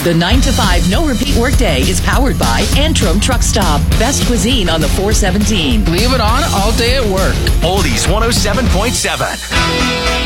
The 9 to 5 no repeat workday is powered by Antrim Truck Stop. Best cuisine on the 417. Leave it on all day at work. Oldies 107.7.